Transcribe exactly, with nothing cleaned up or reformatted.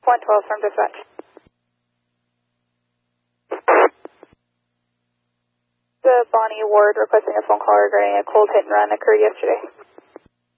one twelve from dispatch. The Bonnie Ward requesting a phone call regarding a cold hit and run occurred yesterday.